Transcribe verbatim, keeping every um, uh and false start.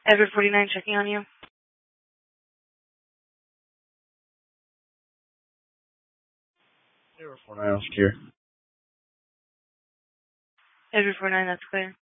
Edward forty-nine checking on you. Edward forty-nine, secure. Edward forty-nine, that's clear.